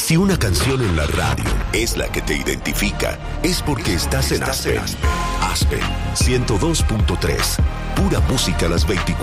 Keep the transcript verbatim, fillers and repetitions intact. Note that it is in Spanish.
Si una canción en la radio es la que te identifica, es porque estás en Aspen. Aspen ciento dos punto tres. Pura música a las veinticuatro.